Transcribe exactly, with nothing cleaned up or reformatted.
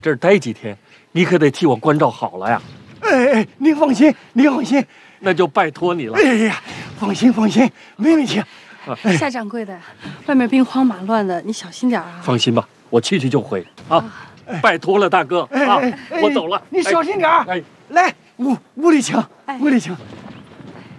这儿待几天，你可得替我关照好了呀。 哎哎，您放心，您放心， 那就拜托你了。 哎呀，放心放心，没问题。 哎、夏掌柜的，外面兵荒马乱的，你小心点啊。 放心吧，我去去就回啊。啊拜托了，大哥啊！我走了， 你小心点儿。哎，来屋屋里请，屋里请。